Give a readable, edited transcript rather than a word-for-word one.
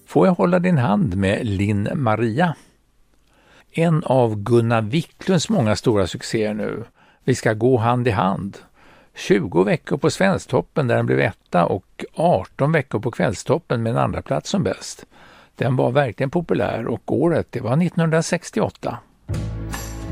Får jag hålla din hand med Linn Maria. En av Gunnar Wiklunds många stora succéer nu. Vi ska gå hand i hand. 20 veckor på Svensktoppen där den blev etta och 18 veckor på Kvällstoppen med en andra plats som bäst. Den var verkligen populär och året det var 1968.